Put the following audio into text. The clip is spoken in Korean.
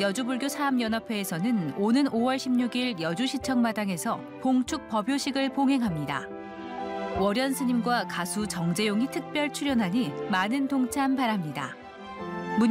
여주불교 사암연합회에서는 오는 5월 16일 여주시청마당에서 봉축 법요식을 봉행합니다. 월연 스님과 가수 정재용이 특별 출연하니 많은 동참 바랍니다.